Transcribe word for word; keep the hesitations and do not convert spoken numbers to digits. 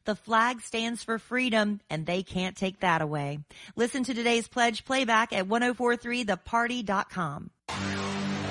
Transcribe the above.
The flag stands for freedom, and they can't take that away. Listen to today's pledge playback at ten forty-three the party dot com.